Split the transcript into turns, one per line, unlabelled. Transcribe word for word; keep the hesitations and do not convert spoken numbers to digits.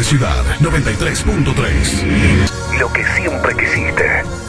Ciudad noventa y tres punto tres. Lo que siempre quisiste.